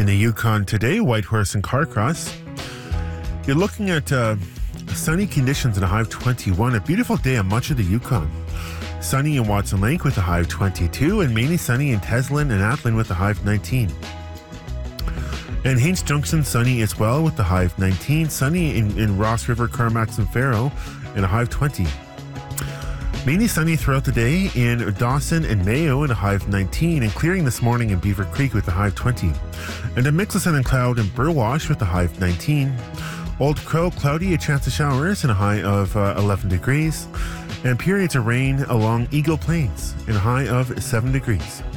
In the Yukon today, Whitehorse and Carcross. You're looking at sunny conditions in a high of 21. A beautiful day on much of the Yukon. Sunny in Watson Lake with a high of 22, and mainly sunny in Teslin and Atlin with a high of 19. And Haines Junction, sunny as well with the high of 19. Sunny in Ross River, Carmacks and Faro and a high of 20. Mainly sunny throughout the day in Dawson and Mayo and a high of 19, and clearing this morning in Beaver Creek with a high of 20. And a mix of sun and cloud in Burwash with a high of 19. Old Crow, cloudy, a chance of showers and a high of 11 degrees. And periods of rain along Eagle Plains and a high of 7 degrees.